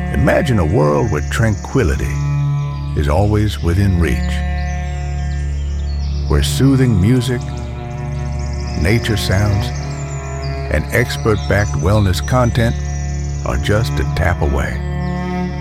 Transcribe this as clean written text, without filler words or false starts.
Imagine a world where tranquility is always within reach, where soothing music, nature sounds, and expert-backed wellness content are just a tap away.